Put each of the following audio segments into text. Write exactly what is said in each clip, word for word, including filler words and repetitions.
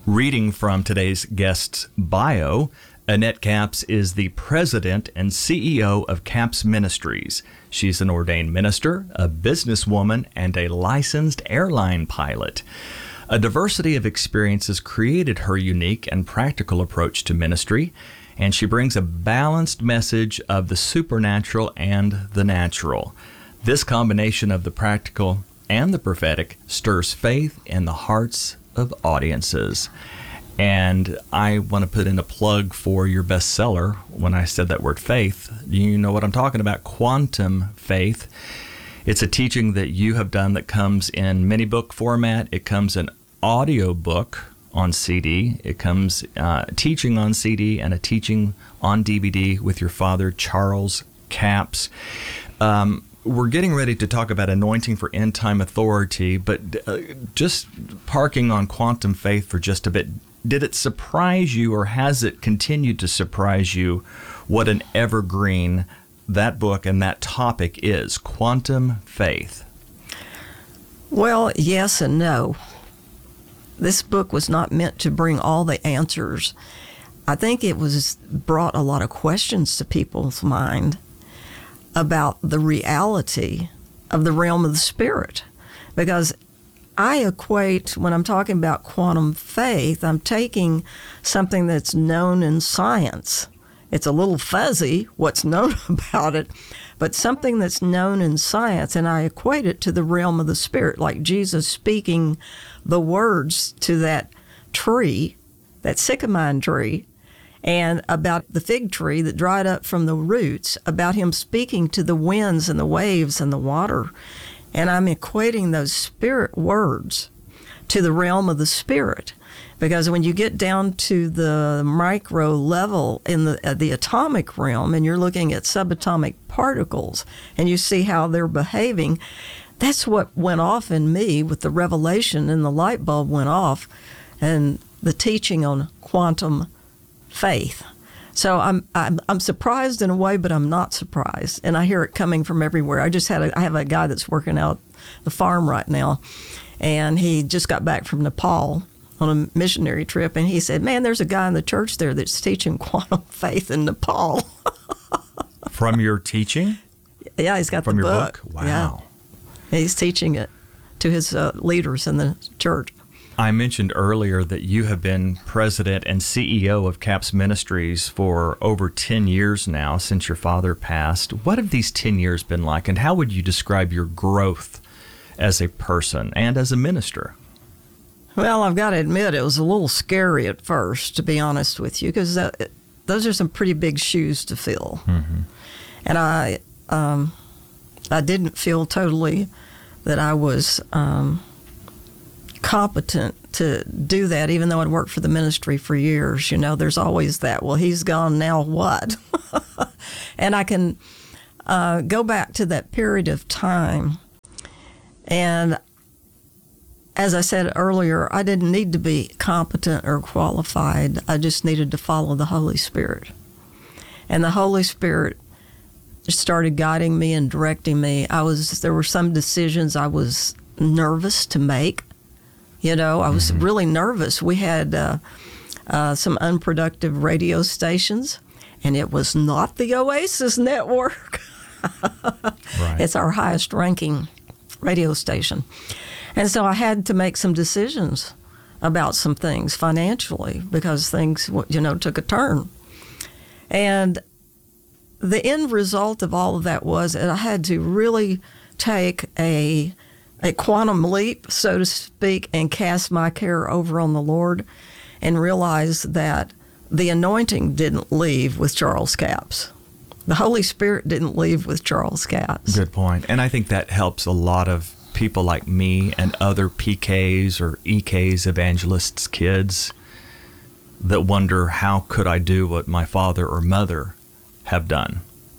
Reading from today's guest's bio, Annette Capps is the president and C E O of Capps Ministries. She's an ordained minister, a businesswoman, and a licensed airline pilot. A diversity of experiences created her unique and practical approach to ministry, and she brings a balanced message of the supernatural and the natural. This combination of the practical and the prophetic stirs faith in the hearts of audiences. And I want to put in a plug for your bestseller. When I said that word faith, you know what I'm talking about, Quantum Faith. It's a teaching that you have done that comes in mini book format. It comes in audio book on C D. It comes uh, teaching on C D and a teaching on D V D with your father, Charles Capps. Um, We're getting ready to talk about anointing for end-time authority, but uh, just parking on Quantum Faith for just a bit, did it surprise you, or has it continued to surprise you, what an evergreen that book and that topic is, Quantum Faith? Well, yes and no. This book was not meant to bring all the answers. I think it was brought a lot of questions to people's mind about the reality of the realm of the spirit. Because I equate, when I'm talking about quantum faith, I'm taking something that's known in science. It's a little fuzzy what's known about it, but something that's known in science, and I equate it to the realm of the spirit, like Jesus speaking the words to that tree, that sycamine tree, and about the fig tree that dried up from the roots, about him speaking to the winds and the waves and the water. And I'm equating those spirit words to the realm of the spirit. Because when you get down to the micro level in the, uh, the atomic realm, and you're looking at subatomic particles, and you see how they're behaving, that's what went off in me with the revelation, and the light bulb went off, and the teaching on quantum faith. So I'm, I'm I'm surprised in a way, but I'm not surprised, and I hear it coming from everywhere. I just had a, I have a guy that's working out the farm right now, and he just got back from Nepal on a missionary trip, and he said, "Man, there's a guy in the church there that's teaching quantum faith in Nepal." From your teaching? Yeah, he's got from the your book. book. Wow. Yeah. He's teaching it to his uh, leaders in the church. I mentioned earlier that you have been president and C E O of Capps Ministries for over ten years now, since your father passed. What have these ten years been like, and how would you describe your growth as a person and as a minister? Well, I've got to admit, it was a little scary at first, to be honest with you, because those are some pretty big shoes to fill. Mm-hmm. And I, um, I didn't feel totally that I was Um, competent to do that, even though I'd worked for the ministry for years. You know, there's always that, well, he's gone, now what? And I can uh, go back to that period of time. And as I said earlier, I didn't need to be competent or qualified. I just needed to follow the Holy Spirit. And the Holy Spirit started guiding me and directing me. I was, there were some decisions I was nervous to make. You know, I was mm-hmm. really nervous. We had uh, uh, some unproductive radio stations, and it was not the Oasis Network. Right. It's our highest ranking radio station. And so I had to make some decisions about some things financially, because things, you know, took a turn. And the end result of all of that was that I had to really take a a quantum leap, so to speak, and cast my care over on the Lord, and realize that the anointing didn't leave with Charles Capps. The Holy Spirit didn't leave with Charles Capps. Good point. And I think that helps a lot of people like me and other P Ks or E Ks, evangelists' kids, that wonder, how could I do what my father or mother have done?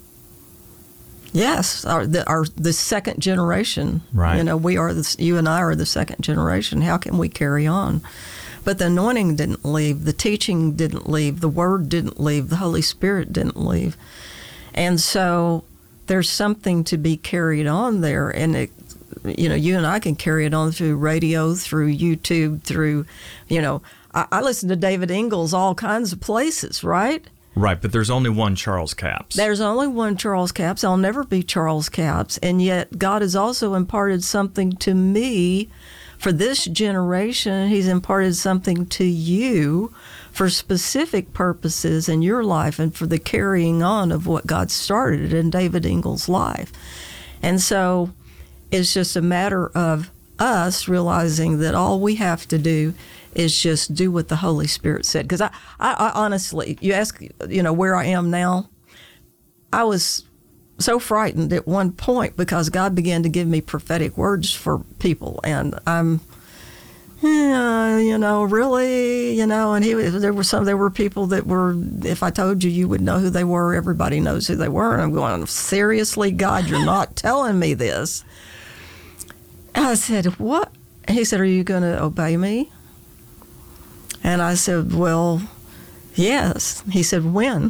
Yes, our the, our the second generation. Right. You know, we are the, you and I are the second generation. How can we carry on? But the anointing didn't leave, the teaching didn't leave, the word didn't leave, the Holy Spirit didn't leave, and so there's something to be carried on there. And it, you know, you and I can carry it on through radio, through YouTube, through, you know, I, I listen to David Ingalls all kinds of places, right? Right, but there's only one Charles Capps. There's only one Charles Capps. I'll never be Charles Capps. And yet God has also imparted something to me for this generation. He's imparted something to you for specific purposes in your life and for the carrying on of what God started in David Ingalls' life. And so it's just a matter of us realizing that all we have to do is just do what the Holy Spirit said. Because I, I, I honestly, you ask, you know, where I am now, I was so frightened at one point because God began to give me prophetic words for people. And I'm, yeah, you know, really, you know, and he there were some, there were people that were, if I told you, you would know who they were. Everybody knows who they were. And I'm going, seriously, God, you're not telling me this. And I said, what? And he said, are you going to obey me? And I said, well, yes. He said, when?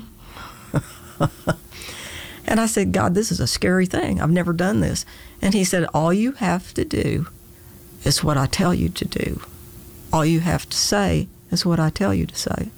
And I said, God, this is a scary thing. I've never done this. And he said, all you have to do is what I tell you to do. All you have to say is what I tell you to say.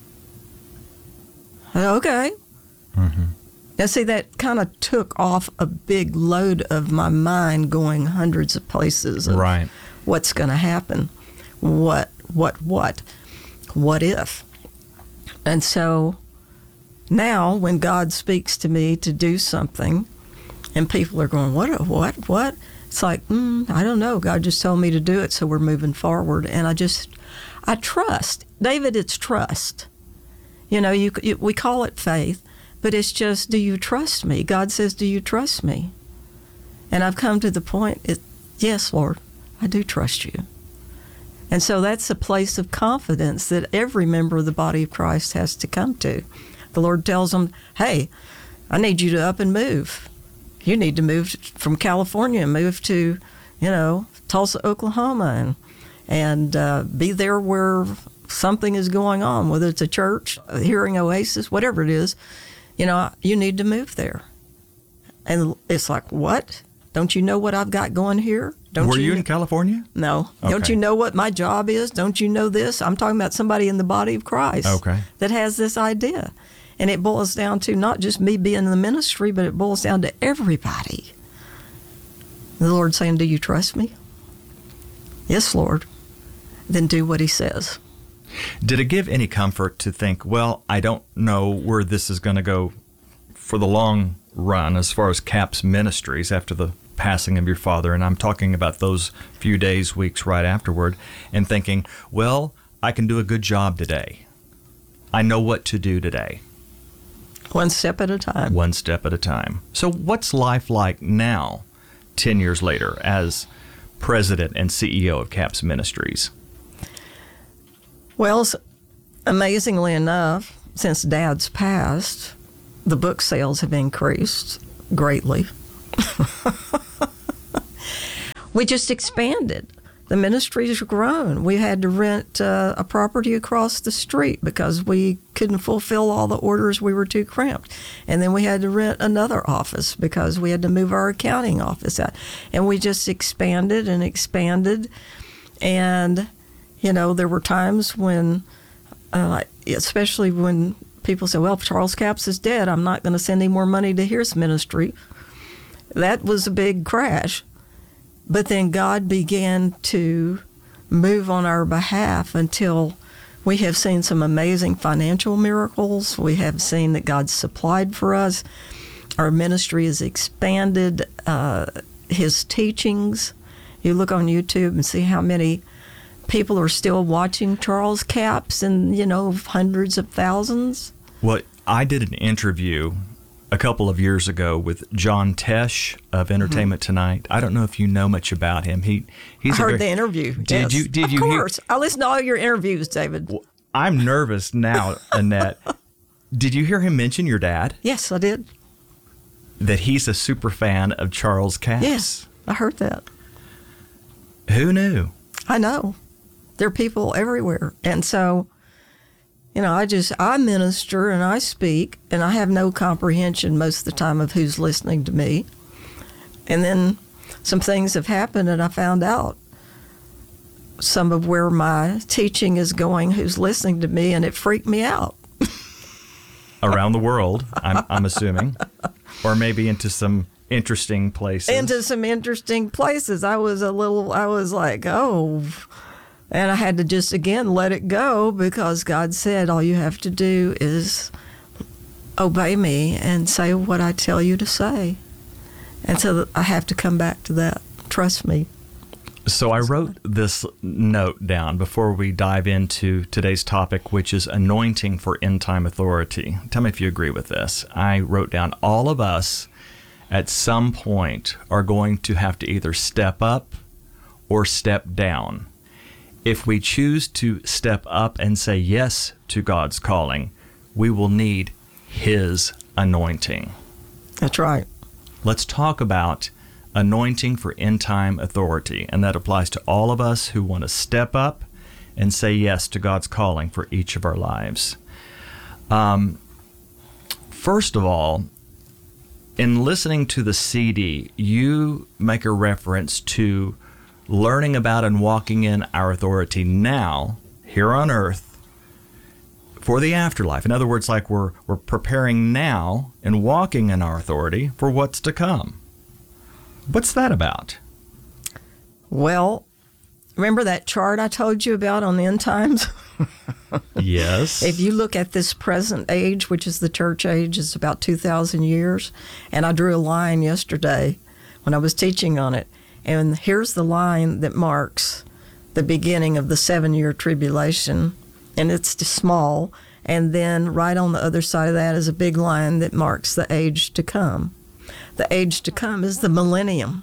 I said, okay. Mm-hmm. Now, see, that kind of took off a big load of my mind going hundreds of places of right. What's going to happen, what, what, what. What if? And so now when God speaks to me to do something and people are going, what, what, what? It's like, mm, I don't know. God just told me to do it, so we're moving forward. And I just, I trust. David, it's trust. You know, you, you we call it faith, but it's just, do you trust me? God says, do you trust me? And I've come to the point, it, yes, Lord, I do trust you. And so that's a place of confidence that every member of the body of Christ has to come to. The Lord tells them, hey, I need you to up and move. You need to move from California and move to, you know, Tulsa, Oklahoma, and, and uh, be there where something is going on, whether it's a church, a hearing oasis, whatever it is. You know, you need to move there. And it's like, what? Don't you know what I've got going here? Don't Were you, you in California? No. Okay. Don't you know what my job is? Don't you know this? I'm talking about somebody in the body of Christ okay. that has this idea. And it boils down to not just me being in the ministry, but it boils down to everybody. The Lord saying, do you trust me? Yes, Lord. Then do what he says. Did it give any comfort to think, well, I don't know where this is going to go for the long run as far as Capps Ministries after the passing of your father, and I'm talking about those few days, weeks right afterward, and thinking, well, I can do a good job today. I know what to do today. One step at a time. One step at a time. So what's life like now, ten years later, as president and C E O of Capps Ministries? Well, amazingly enough, since Dad's passed, the book sales have increased greatly. We just expanded. The ministry's grown. We had to rent uh, a property across the street because we couldn't fulfill all the orders. We were too cramped. And then we had to rent another office because we had to move our accounting office out. And we just expanded and expanded. And, you know, there were times when, uh, especially when people say, well, if Charles Capps is dead, I'm not going to send any more money to his ministry. That was a big crash. But then God began to move on our behalf until we have seen some amazing financial miracles. We have seen that God's supplied for us. Our ministry has expanded. Uh, his teachings, you look on YouTube and see how many people are still watching Charles Capps, and, you know, hundreds of thousands. Well, I did an interview a couple of years ago with John Tesh of Entertainment mm-hmm. Tonight. I don't know if you know much about him. He he's I heard very, the interview. Did yes. you? Did of you? Of course, hear, I listen to all your interviews, David. Well, I'm nervous now, Annette. Did you hear him mention your dad? Yes, I did. That he's a super fan of Charles Capps. Yes, I heard that. Who knew? I know. There are people everywhere, and so. You know, I just, I minister and I speak, and I have no comprehension most of the time of who's listening to me. And then some things have happened, and I found out some of where my teaching is going, who's listening to me, and it freaked me out. Around the world, I'm, I'm assuming, or maybe into some interesting places. Into some interesting places. I was a little, I was like, oh, and I had to just, again, let it go, because God said all you have to do is obey me and say what I tell you to say. And so I have to come back to that. Trust me. So I wrote this note down before we dive into today's topic, which is anointing for end-time authority. Tell me if you agree with this. I wrote down, all of us at some point are going to have to either step up or step down. If we choose to step up and say yes to God's calling, we will need His anointing. That's right. Let's talk about anointing for end-time authority, and that applies to all of us who want to step up and say yes to God's calling for each of our lives. Um, first of all, in listening to the C D, you make a reference to learning about and walking in our authority now, here on earth, for the afterlife. In other words, like we're we're preparing now and walking in our authority for what's to come. What's that about? Well, remember that chart I told you about on the end times? Yes. If you look at this present age, which is the church age, is about two thousand years. And I drew a line yesterday when I was teaching on it. And here's the line that marks the beginning of the seven-year tribulation. And it's small. And then right on the other side of that is a big line that marks the age to come. The age to come is the millennium.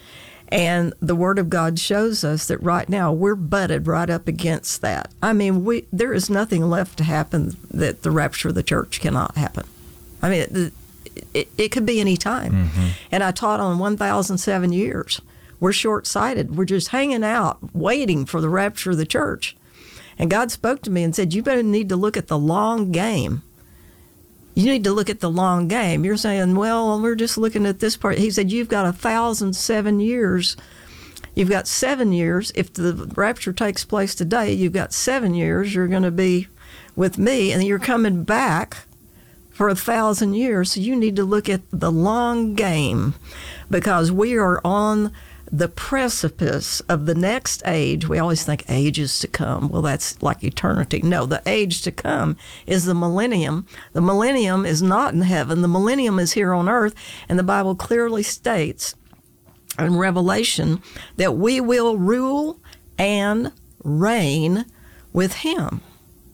And the Word of God shows us that right now we're butted right up against that. I mean, we there is nothing left to happen that the rapture of the church cannot happen. I mean, it, it, it could be any time. Mm-hmm. And I taught on one thousand seven years. We're short-sighted. We're just hanging out, waiting for the rapture of the church. And God spoke to me and said, you better need to look at the long game. You need to look at the long game. You're saying, well, we're just looking at this part. He said, you've got a thousand seven years. You've got seven years. If the rapture takes place today, you've got seven years. You're going to be with me, and you're coming back for a thousand years. So you need to look at the long game, because we are on the precipice of the next age. We always think ages to come. Well, that's like eternity. No, the age to come is the millennium. The millennium is not in heaven. The millennium is here on earth. And the Bible clearly states in Revelation that we will rule and reign with Him.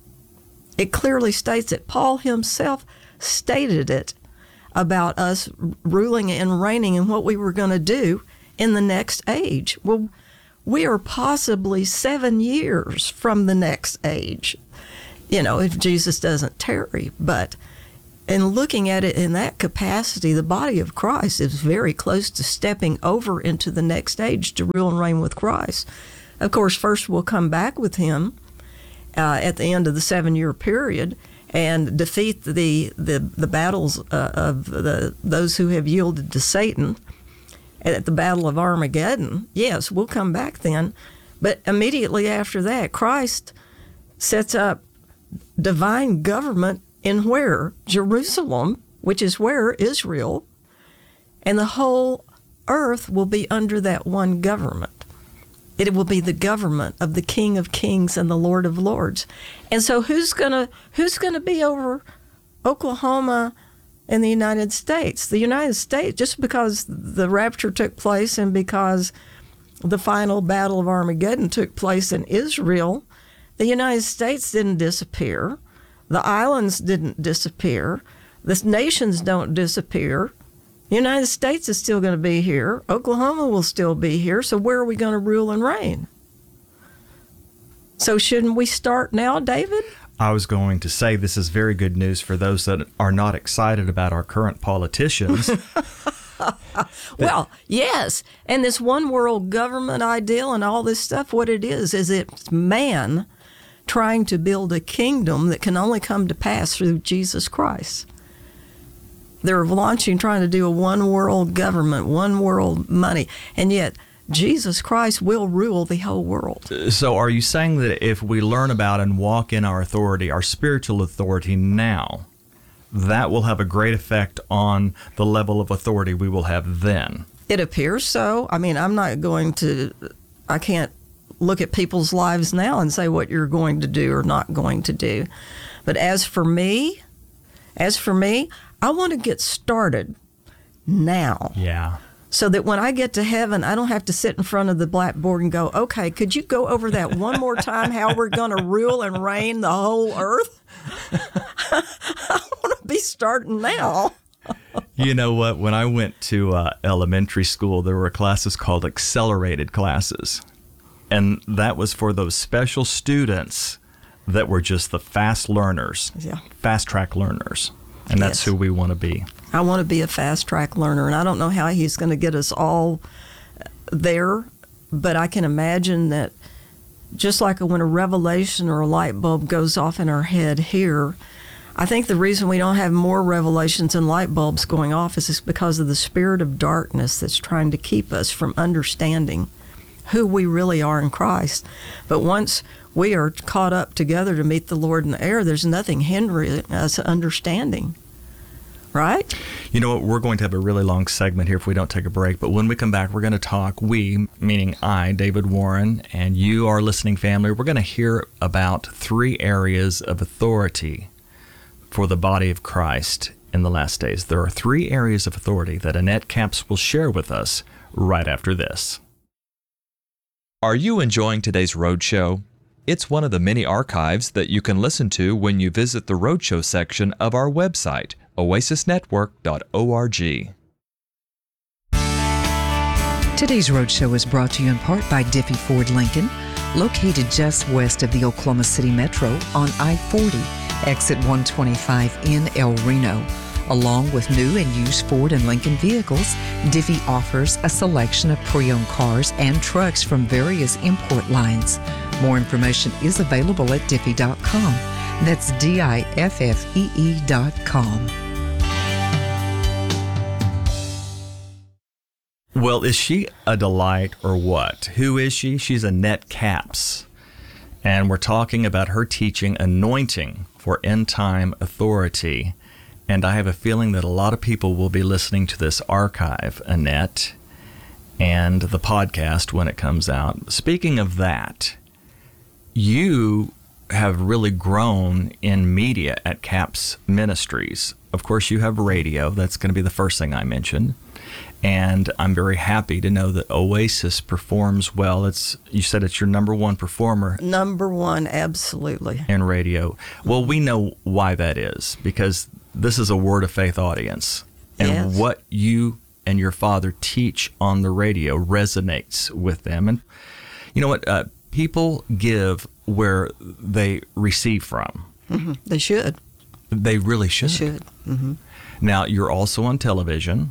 It clearly states it. Paul himself stated it about us ruling and reigning and what we were going to do in the next age. Well, we are possibly seven years from the next age, you know, if Jesus doesn't tarry. But in looking at it in that capacity, the body of Christ is very close to stepping over into the next age to rule and reign with Christ. Of course, first we'll come back with Him uh, at the end of the seven-year period and defeat the the, the battles uh, of the those who have yielded to Satan. At the Battle of Armageddon, yes, we'll come back then. But immediately after that, Christ sets up divine government in where? Jerusalem, which is where? Israel. And the whole earth will be under that one government. It will be the government of the King of Kings and the Lord of Lords. And so who's gonna who's gonna be over Oklahoma in the United States? The United States, just because the rapture took place and because the final battle of Armageddon took place in Israel, the United States didn't disappear. The islands didn't disappear. The nations don't disappear. The United States is still going to be here. Oklahoma will still be here. So where are we going to rule and reign? So shouldn't we start now, David? I was going to say this is very good news for those that are not excited about our current politicians. Well, yes. And this one world government ideal and all this stuff, what it is, is it's man trying to build a kingdom that can only come to pass through Jesus Christ. They're launching, trying to do a one world government, one world money. And yet Jesus Christ will rule the whole world. So are you saying that if we learn about and walk in our authority, our spiritual authority now, that will have a great effect on the level of authority we will have then? It appears so. I mean, I'm not going to, I can't look at people's lives now and say what you're going to do or not going to do. But as for me, as for me, I want to get started now. Yeah. So that when I get to heaven, I don't have to sit in front of the blackboard and go, okay, could you go over that one more time, how we're going to rule and reign the whole earth? I want to be starting now. You know what? When I went to uh, elementary school, there were classes called accelerated classes. And that was for those special students that were just the fast learners, yeah. fast track learners. And that's yes. who we want to be. I want to be a fast track learner, and I don't know how he's going to get us all there, but I can imagine that just like when a revelation or a light bulb goes off in our head here, I think the reason we don't have more revelations and light bulbs going off is because of the spirit of darkness that's trying to keep us from understanding who we really are in Christ. But once we are caught up together to meet the Lord in the air, there's nothing hindering us understanding. Right? You know what? We're going to have a really long segment here if we don't take a break. But when we come back, we're going to talk, we, meaning I, David Warren, and you, our listening family, we're going to hear about three areas of authority for the body of Christ in the last days. There are three areas of authority that Annette Capps will share with us right after this. Are you enjoying today's Roadshow? It's one of the many archives that you can listen to when you visit the Roadshow section of our website, oasis network dot org. Today's Roadshow is brought to you in part by Diffie Ford Lincoln, located just west of the Oklahoma City Metro on I forty, exit one twenty-five in El Reno. Along with new and used Ford and Lincoln vehicles, Diffie offers a selection of pre-owned cars and trucks from various import lines. More information is available at diffie dot com. That's D I F F E E dot com. Well, is she a delight or what? Who is she? She's Annette Capps. And we're talking about her teaching, Anointing for End Time Authority. And I have a feeling that a lot of people will be listening to this archive, Annette, and the podcast when it comes out. Speaking of that, you have really grown in media at Capps Ministries. Of course, you have radio. That's going to be the first thing I mentioned. And I'm very happy to know that Oasis performs well. It's you said it's your number one performer. Number one, absolutely. In radio. Well, we know why that is, because this is a Word of Faith audience. And yes. what you and your father teach on the radio resonates with them. And you know what? Uh, people give where they receive from. Mm-hmm. They should. They really should. They should. Mm-hmm. Now, you're also on television.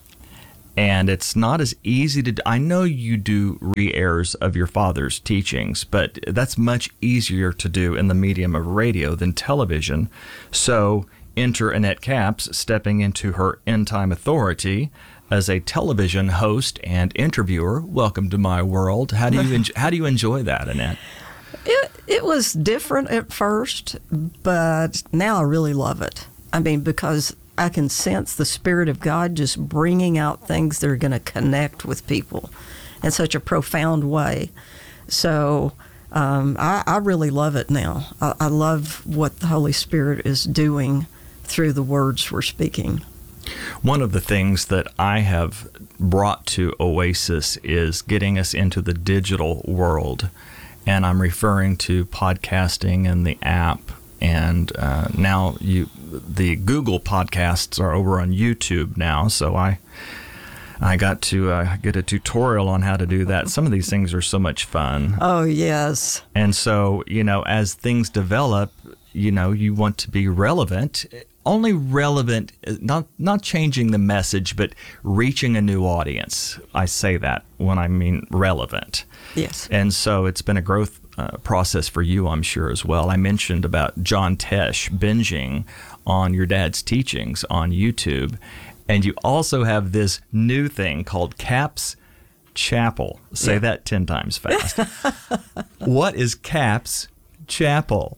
And it's not as easy to do. I know you do re-airs of your father's teachings, but that's much easier to do in the medium of radio than television. So enter Annette Capps stepping into her end-time authority as a television host and interviewer. Welcome to my world. How do you en- how do you enjoy that, Annette? It it was different at first, but now I really love it. I mean, because I can sense the Spirit of God just bringing out things that are going to connect with people in such a profound way. So um, I, I really love it now. I, I love what the Holy Spirit is doing through the words we're speaking. One of the things that I have brought to Oasis is getting us into the digital world. And I'm referring to podcasting and the app. And uh, now you, the Google podcasts are over on YouTube now, so I I got to uh, get a tutorial on how to do that. Some of these things are so much fun. Oh, yes. And so, you know, as things develop, you know, you want to be relevant, only relevant, not not changing the message, but reaching a new audience. I say that when I mean relevant. Yes. And so it's been a growth Uh, process for you, I'm sure, as well. I mentioned about John Tesh binging on your dad's teachings on YouTube. And you also have this new thing called Capps Chapel. Say Yeah. that ten times fast. What is CAPS Chapel?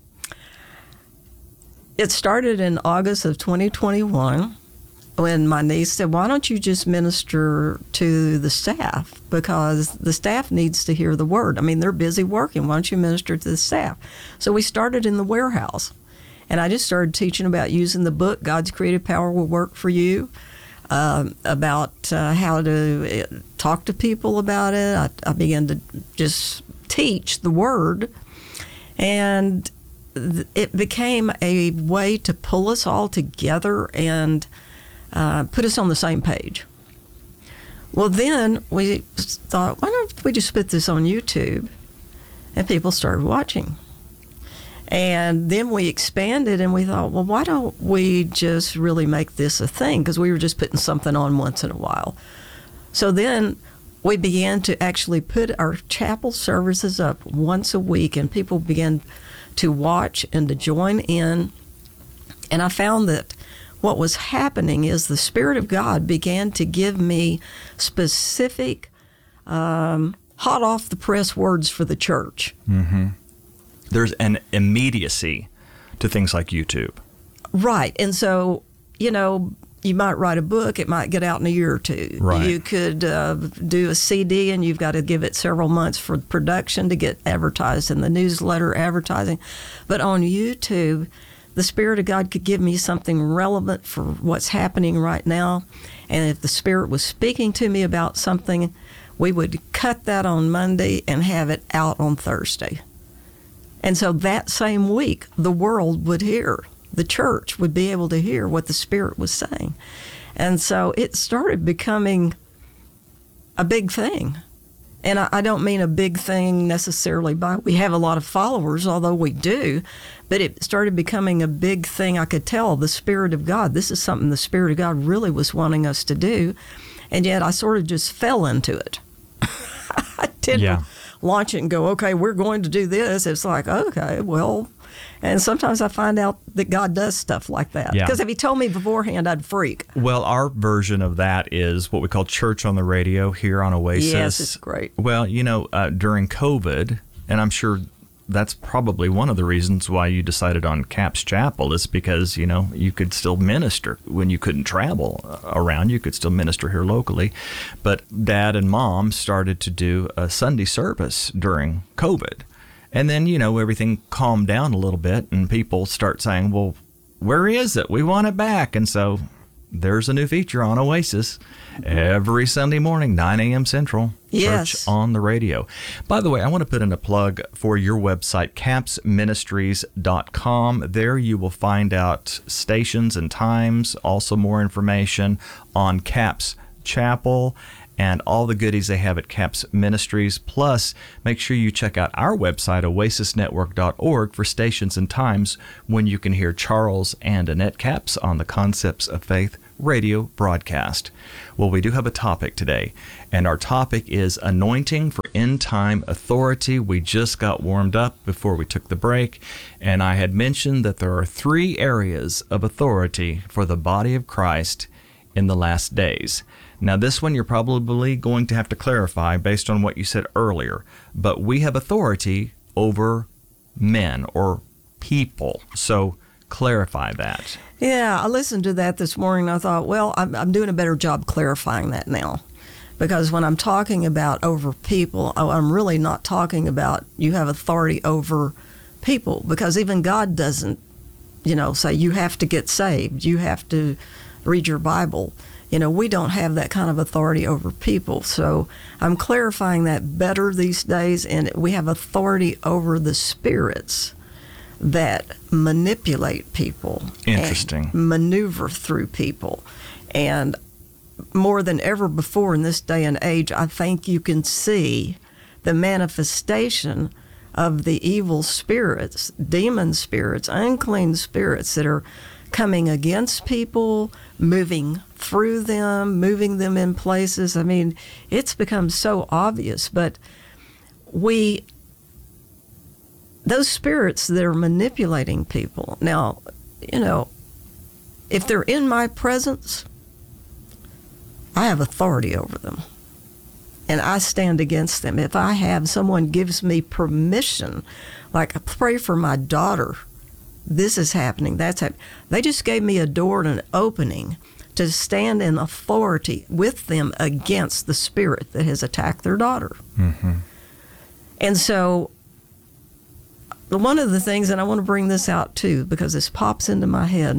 It started in August of twenty twenty-one when my niece said, why don't you just minister to the staff? Because the staff needs to hear the word. I mean, they're busy working. Why don't you minister to the staff? So we started in the warehouse. And I just started teaching about using the book, God's Creative Power Will Work for You, uh, about uh, how to uh, talk to people about it. I, I began to just teach the word. And th- it became a way to pull us all together and uh, put us on the same page. Well, then we thought, why don't we just put this on YouTube? And people started watching. And then we expanded and we thought, well, why don't we just really make this a thing? Because we were just putting something on once in a while. So then we began to actually put our chapel services up once a week, and people began to watch and to join in. And I found that what was happening is the Spirit of God began to give me specific, um, hot off the press words for the church. Mm-hmm. There's an immediacy to things like YouTube. Right. And so, you know, you might write a book, it might get out in a year or two. Right. You could uh, do a C D, and you've got to give it several months for production to get advertised in the newsletter advertising. But on YouTube, the Spirit of God could give me something relevant for what's happening right now. And if the Spirit was speaking to me about something, we would cut that on Monday and have it out on Thursday. And so that same week, the world would hear, the church would be able to hear what the Spirit was saying. And so it started becoming a big thing. And I, I don't mean a big thing necessarily by we have a lot of followers, although we do, but it started becoming a big thing. I could tell the Spirit of God, this is something the Spirit of God really was wanting us to do. And yet I sort of just fell into it. I didn't Yeah. launch it and go, okay, we're going to do this. It's like, okay, well, and sometimes I find out that God does stuff like that. Yeah. Because if he told me beforehand, I'd freak. Well, our version of that is what we call Church on the Radio here on Oasis. Yes, it's great. Well, you know, uh, during COVID, and I'm sure that's probably one of the reasons why you decided on CAPS Chapel, is because, you know, you could still minister when you couldn't travel around. You could still minister here locally. But Dad and Mom started to do a Sunday service during COVID. And then, you know, everything calmed down a little bit and people start saying, well, where is it? We want it back. And so there's a new feature on Oasis every Sunday morning, nine a.m. Central. Yes. Church on the Radio. By the way, I want to put in a plug for your website, caps ministries dot com. There you will find out stations and times, also more information on CAPS Chapel and all the goodies they have at CAPS Ministries. Plus, make sure you check out our website, oasis network dot org, for stations and times when you can hear Charles and Annette Capps on the Concepts of Faith radio broadcast. Well, we do have a topic today, and our topic is anointing for end-time authority. We just got warmed up before we took the break, and I had mentioned that there are three areas of authority for the body of Christ in the last days. Now, this one you're probably going to have to clarify based on what you said earlier, but we have authority over men or people, so clarify that. Yeah, I listened to that this morning and I thought, well, I'm, I'm doing a better job clarifying that now. Because when I'm talking about over people, I'm really not talking about you have authority over people, because even God doesn't, you know, say you have to get saved, you have to read your Bible. You know, we don't have that kind of authority over people. So I'm clarifying that better these days, and we have authority over the spirits that manipulate people. Interesting. And maneuver through people. And more than ever before in this day and age, I think you can see the manifestation of the evil spirits, demon spirits, unclean spirits that are coming against people, moving through them, moving them in places. I mean, it's become so obvious, but we, those spirits that are manipulating people, now, you know, if they're in my presence, I have authority over them. and I stand against them. If I have someone gives me permission, like I pray for my daughter, this is happening, that's happening. They just gave me a door and an opening to stand in authority with them against the spirit that has attacked their daughter. Mm-hmm. And so one of the things, and I want to bring this out too, because this pops into my head,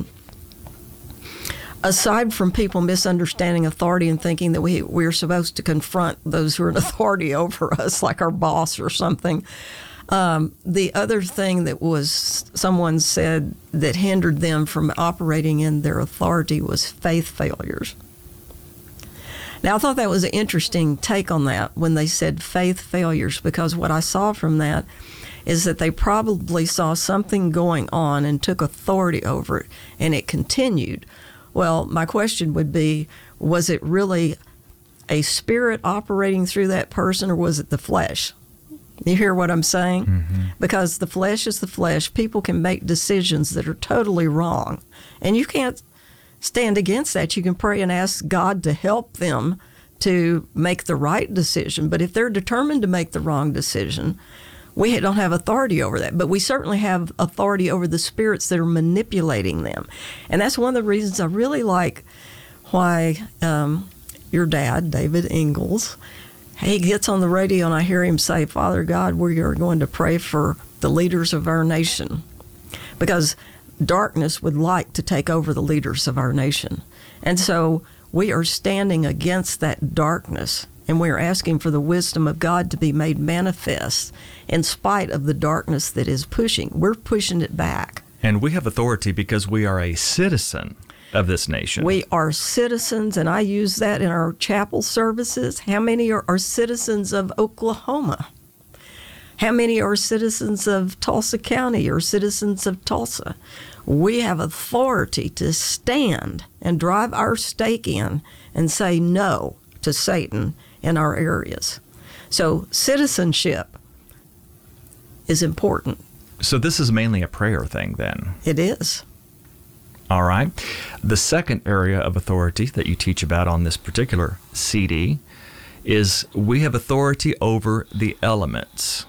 aside from people misunderstanding authority and thinking that we, we're supposed to confront those who are in authority over us, like our boss or something, um, the other thing that was someone said that hindered them from operating in their authority was faith failures. Now, I thought that was an interesting take on that when they said faith failures, because what I saw from that is that they probably saw something going on and took authority over it, and it continued. Well, my question would be, was it really a spirit operating through that person, or was it the flesh? You hear what I'm saying? Mm-hmm. Because the flesh is the flesh. People can make decisions that are totally wrong, and you can't stand against that. You can pray and ask God to help them to make the right decision. But if they're determined to make the wrong decision, we don't have authority over that. But we certainly have authority over the spirits that are manipulating them. And that's one of the reasons I really like why um, your dad, David Ingalls, he gets on the radio and I hear him say, Father God, we are going to pray for the leaders of our nation. Because darkness would like to take over the leaders of our nation. And so we are standing against that darkness, and we are asking for the wisdom of God to be made manifest in spite of the darkness that is pushing. We're pushing it back. And we have authority because we are a citizen of this nation. We are citizens, and I use that in our chapel services. How many are, are citizens of Oklahoma? How many are citizens of Tulsa County or citizens of Tulsa? We have authority to stand and drive our stake in and say no to Satan in our areas. So citizenship is important. So this is mainly a prayer thing then? It is. All right. The second area of authority that you teach about on this particular C D is we have authority over the elements.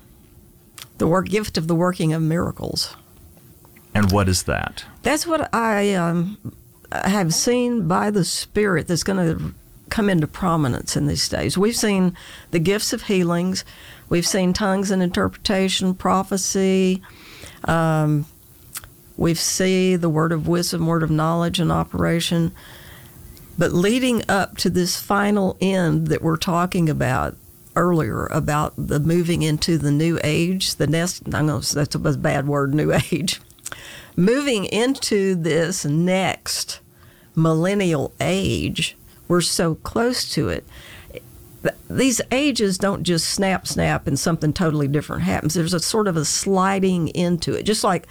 The work, gift of the working of miracles. And what is that? That's what I um, have seen by the Spirit that's going to come into prominence in these days. We've seen the gifts of healings. We've seen tongues and interpretation, prophecy. Um, we've seen the word of wisdom, word of knowledge in operation. But leading up to this final end that we're talking about earlier, about the moving into the new age, the next, I know that's a bad word, new age. Moving into this next millennial age, we're so close to it. These ages don't just snap, snap, and something totally different happens. There's a sort of a sliding into it, just like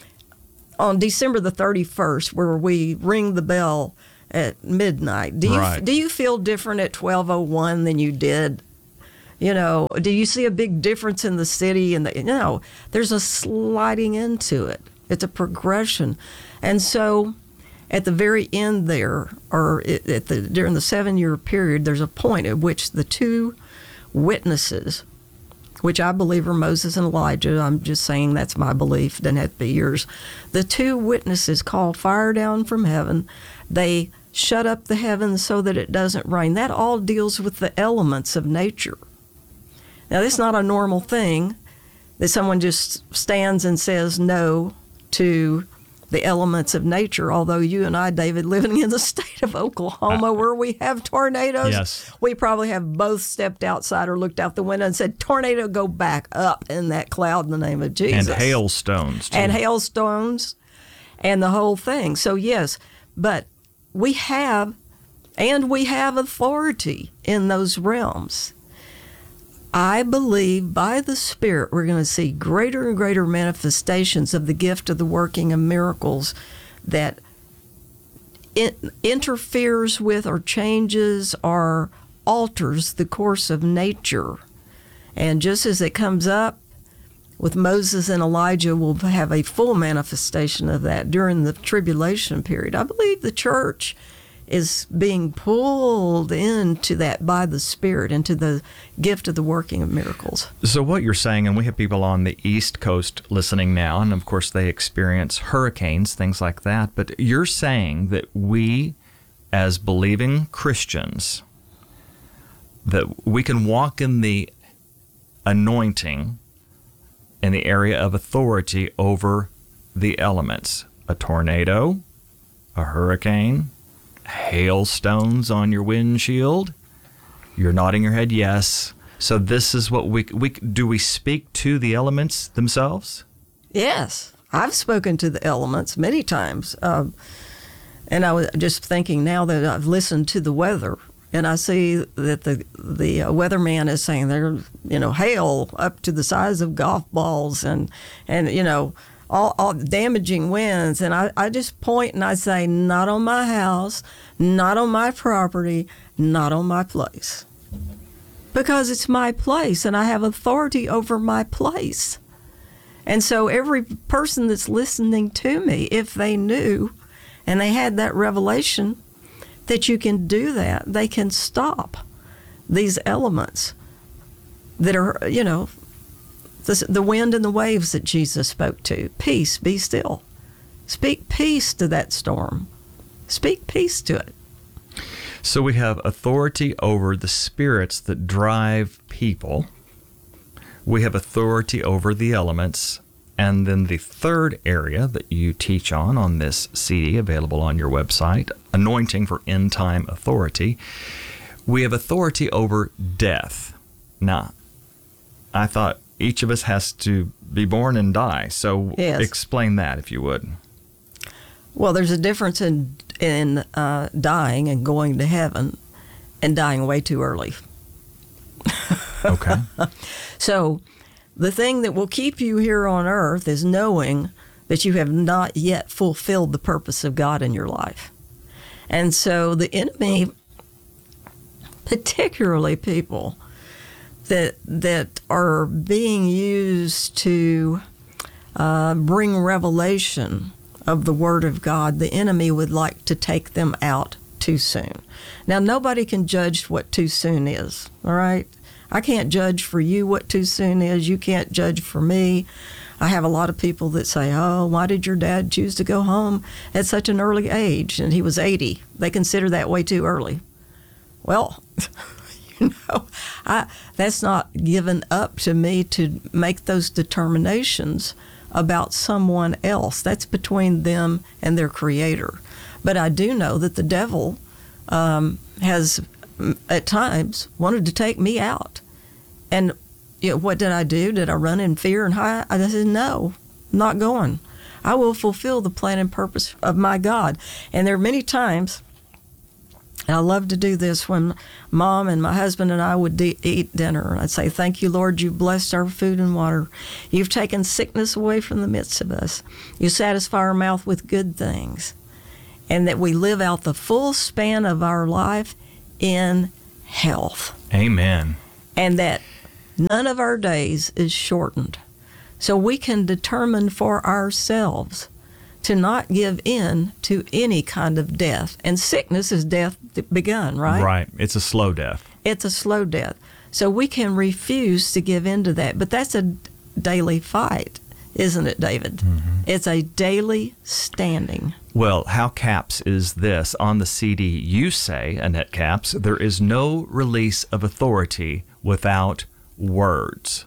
on December the thirty-first, where we ring the bell at midnight. Do you right. do you feel different at twelve oh one than you did? You know, do you see a big difference in the city? And the, you know, there's a sliding into it. It's a progression. And so at the very end there, or at the, during the seven-year period, there's a point at which the two witnesses, which I believe are Moses and Elijah, I'm just saying that's my belief, doesn't have to be yours. The two witnesses call fire down from heaven. They shut up the heavens so that it doesn't rain. That all deals with the elements of nature. Now, this is not a normal thing that someone just stands and says no to the elements of nature, although you and I, David, living in the state of Oklahoma uh, where we have tornadoes, yes. we probably have both stepped outside or looked out the window and said, tornado, go back up in that cloud in the name of Jesus. And hailstones, too. And hailstones and the whole thing. So, yes, but we have, and we have authority in those realms. I believe by the Spirit we're going to see greater and greater manifestations of the gift of the working of miracles that it interferes with or changes or alters the course of nature. And just as it comes up with Moses and Elijah, we'll have a full manifestation of that during the tribulation period. I believe the church is being pulled into that by the Spirit, into the gift of the working of miracles. So what you're saying, and we have people on the East Coast listening now, and of course they experience hurricanes, things like that, but you're saying that we, as believing Christians, that we can walk in the anointing in the area of authority over the elements. A tornado, a hurricane, hailstones on your windshield. You're nodding your head yes. So this is what we, we do we speak to the elements themselves? Yes. I've spoken to the elements many times. Um, and I was just thinking now that I've listened to the weather, and I see that the the uh, weatherman is saying there, you know, hail up to the size of golf balls, and and you know, all, all damaging winds. And I, I just point and I say, not on my house, not on my property, not on my place, because it's my place, and I have authority over my place. And so every person that's listening to me, if they knew and they had that revelation that you can do that, they can stop these elements that are, you know, the, the wind and the waves that Jesus spoke to. Peace, be still. Speak peace to that storm. Speak peace to it. So we have authority over the spirits that drive people. We have authority over the elements. And then the third area that you teach on on this C D, available on your website, Anointing for End Time Authority, we have authority over death. Now, I thought each of us has to be born and die. So yes. Explain that, if you would. Well, there's a difference in, in uh, dying and going to heaven and dying way too early. Okay. So the thing that will keep you here on earth is knowing that you have not yet fulfilled the purpose of God in your life. And so the enemy, particularly people that that are being used to uh, bring revelation of the Word of God, the enemy would like to take them out too soon. Now, nobody can judge what too soon is, all right? I can't judge for you what too soon is. You can't judge for me. I have a lot of people that say, oh, why did your dad choose to go home at such an early age? And he was eighty. They consider that way too early. Well, you know, I, that's not given up to me to make those determinations about someone else. That's between them and their Creator. But I do know that the devil um, has at times wanted to take me out. And you know, what did I do? Did I run in fear and hide? I said, no, I'm not going. I will fulfill the plan and purpose of my God. And there are many times, and I love to do this, when Mom and my husband and I would de- eat dinner. I'd say, thank you, Lord, you've blessed our food and water. You've taken sickness away from the midst of us. You satisfy our mouth with good things. And that we live out the full span of our life in health. Amen. And that none of our days is shortened. So we can determine for ourselves to not give in to any kind of death. And sickness is death begun, right? Right. It's a slow death. It's a slow death. So we can refuse to give in to that. But that's a daily fight, isn't it, David? Mm-hmm. It's a daily standing. Well, how Capps is this? On the C D, you say, Annette Capps, there is no release of authority without words.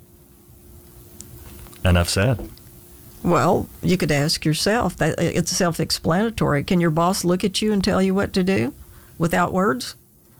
Enough said. Well, you could ask yourself. That it's self-explanatory. Can your boss look at you and tell you what to do without words?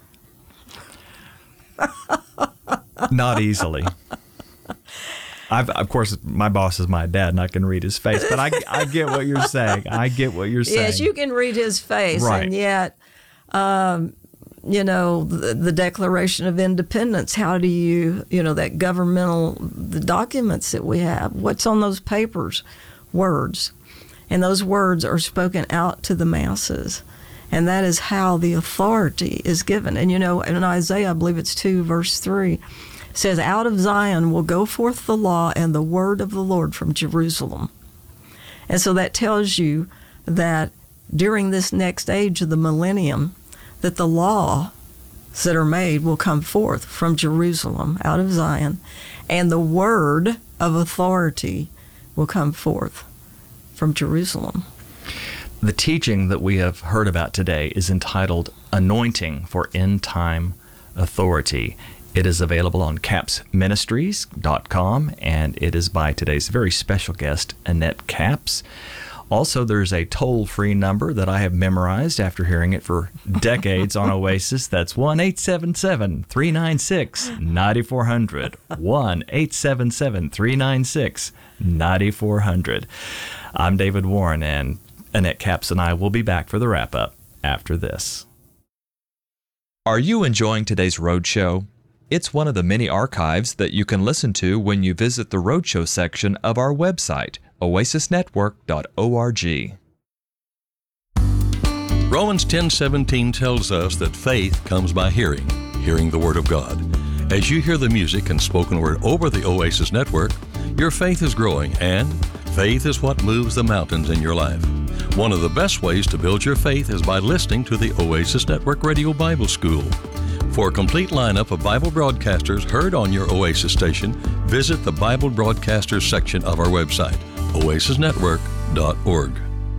Not easily. I've, of course, my boss is my dad, and I can read his face. But I, I get what you're saying. I get what you're saying. Yes, you can read his face, right. And yet, um, you know, the, the Declaration of Independence. How do you, you know, that governmental, the documents that we have? What's on those papers? Words, and those words are spoken out to the masses, and that is how the authority is given. And you know, in Isaiah, I believe it's two, verse three. Says, out of Zion will go forth the law and the word of the Lord from Jerusalem. And so that tells you that during this next age of the millennium that the laws that are made will come forth from Jerusalem, out of Zion, and the word of authority will come forth from Jerusalem. The teaching that we have heard about today is entitled Anointing for End Time Authority. It is available on caps ministries dot com, and it is by today's very special guest, Annette Capps. Also, there's a toll-free number that I have memorized after hearing it for decades on Oasis. That's one eight seven seven, three nine six, nine four zero zero. one eight seven seven, three nine six, nine four zero zero. I'm David Warren, and Annette Capps and I will be back for the wrap-up after this. Are you enjoying today's Roadshow? It's one of the many archives that you can listen to when you visit the Roadshow section of our website, oasis network dot org. Romans ten seventeen tells us that faith comes by hearing, hearing the Word of God. As you hear the music and spoken word over the Oasis Network, your faith is growing, and faith is what moves the mountains in your life. One of the best ways to build your faith is by listening to the Oasis Network Radio Bible School. For a complete lineup of Bible broadcasters heard on your Oasis station, visit the Bible Broadcasters section of our website, oasis network dot org.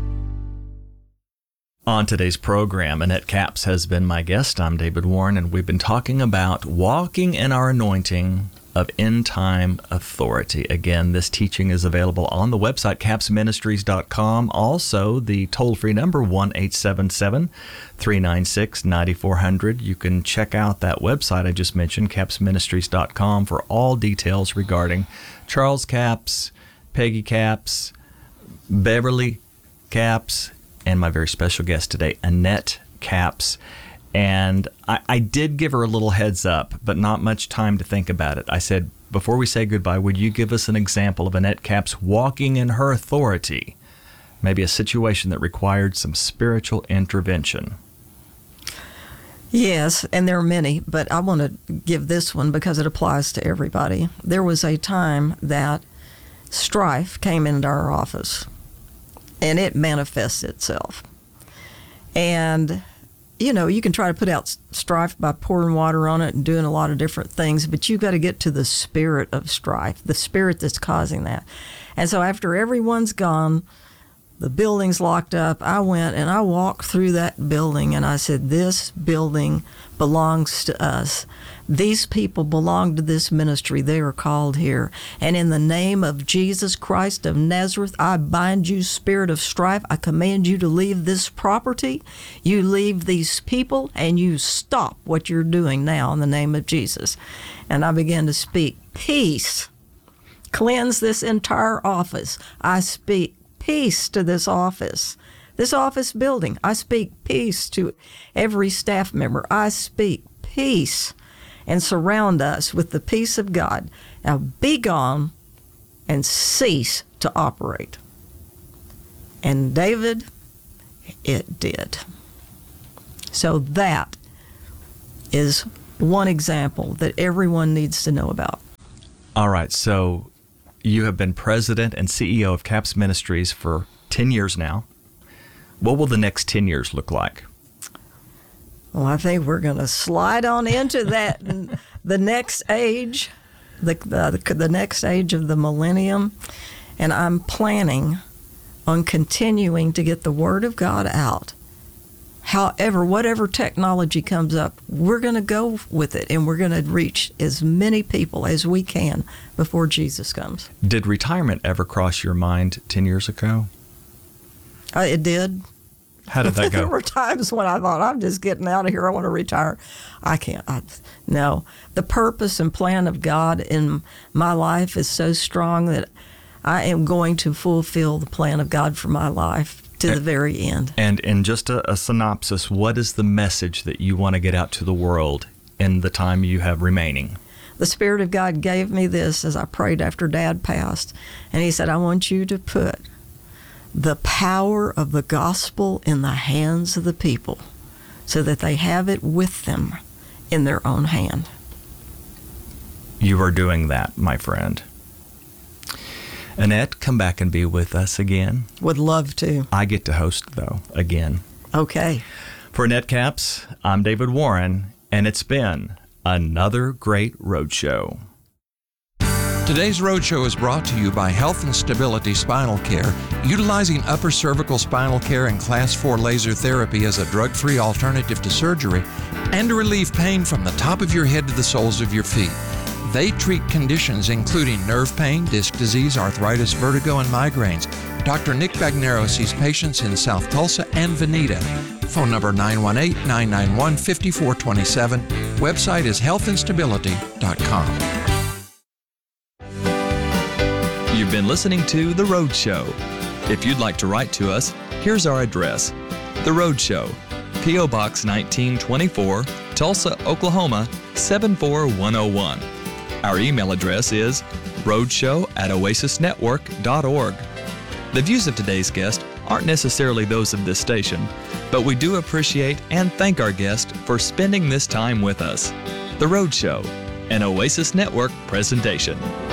On today's program, Annette Capps has been my guest. I'm David Warren, and we've been talking about walking in our anointing of end-time authority. Again, this teaching is available on the website, caps ministries dot com. Also, the toll-free number, one eight seven seven, three nine six, nine four zero zero. You can check out that website I just mentioned, caps ministries dot com, for all details regarding Charles Capps, Peggy Capps, Beverly Capps, and my very special guest today, Annette Capps. And I, I did give her a little heads up, but not much time to think about it. I said, before we say goodbye, would you give us an example of Annette Capps walking in her authority? Maybe a situation that required some spiritual intervention. Yes, and there are many, but I want to give this one because it applies to everybody. There was a time that strife came into our office, and it manifests itself. And you know, you can try to put out strife by pouring water on it and doing a lot of different things, but you've got to get to the spirit of strife, the spirit that's causing that. And so after everyone's gone, the building's locked up, I went and I walked through that building and I said, this building belongs to us. These people belong to this ministry. They are called here. And in the name of Jesus Christ of Nazareth, I bind you, spirit of strife. I command you to leave this property. You leave these people and you stop what you're doing now in the name of Jesus. And I began to speak peace. Cleanse this entire office. I speak peace to this office. This office building. I speak peace to every staff member. I speak peace. And surround us with the peace of God. Now be gone and cease to operate. And David, it did. So that is one example that everyone needs to know about. All right, so you have been president and C E O of Capps Ministries for ten years now. What will the next ten years look like? Well, I think we're going to slide on into that, the next age, the, the the next age of the millennium, and I'm planning on continuing to get the Word of God out. However, whatever technology comes up, we're going to go with it, and we're going to reach as many people as we can before Jesus comes. Did retirement ever cross your mind ten years ago? Uh, it did. How did that go? There were times when I thought, I'm just getting out of here. I want to retire. I can't. I, no. The purpose and plan of God in my life is so strong that I am going to fulfill the plan of God for my life to and, the very end. And in just a, a synopsis, what is the message that you want to get out to the world in the time you have remaining? The Spirit of God gave me this as I prayed after Dad passed. And he said, I want you to put the power of the gospel in the hands of the people so that they have it with them in their own hand. You are doing that, my friend. Annette, come back and be with us again. Would love to. I get to host, though, again. Okay. For Annette Capps, I'm David Warren, and it's been another great roadshow. Today's Roadshow is brought to you by Health and Stability Spinal Care, utilizing upper cervical spinal care and class four laser therapy as a drug-free alternative to surgery and to relieve pain from the top of your head to the soles of your feet. They treat conditions including nerve pain, disc disease, arthritis, vertigo, and migraines. Doctor Nick Bagnero sees patients in South Tulsa and Veneta. Phone number nine one eight, nine nine one, five four two seven. Website is health and stability dot com. You've been listening to The Road Show. If you'd like to write to us, here's our address. The Road Show, P O. Box nineteen twenty-four, Tulsa, Oklahoma, seven four one oh one. Our email address is roadshow at oasis network dot org. The views of today's guest aren't necessarily those of this station, but we do appreciate and thank our guest for spending this time with us. The Road Show, an Oasis Network presentation.